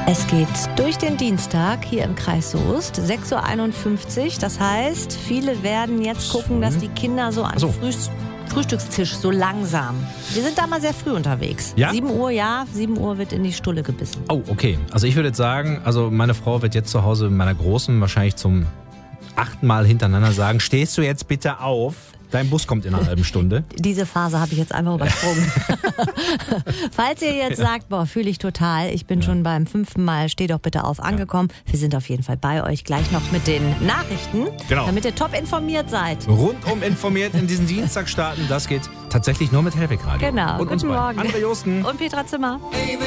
Es geht durch den Dienstag hier im Kreis Soest, 6.51 Uhr. Das heißt, viele werden jetzt gucken, dass die Kinder so an Frühstückstisch so langsam. Wir sind da mal sehr früh unterwegs. Ja? 7 Uhr wird in die Stulle gebissen. Oh, okay. Also ich würde jetzt sagen, meine Frau wird jetzt zu Hause meiner Großen wahrscheinlich zum 8. Mal hintereinander sagen, stehst du jetzt bitte auf? Dein Bus kommt in einer halben Stunde. Diese Phase habe ich jetzt einfach übersprungen. Falls ihr jetzt sagt, fühle ich total, ich bin schon beim 5. Mal, steh doch bitte auf, angekommen. Wir sind auf jeden Fall bei euch, gleich noch mit den Nachrichten, damit ihr top informiert seid. Rundum informiert in diesen Dienstag starten, das geht tatsächlich nur mit Hellweg Radio. Genau, und uns guten Morgen. André Josten Und Petra Zimmer.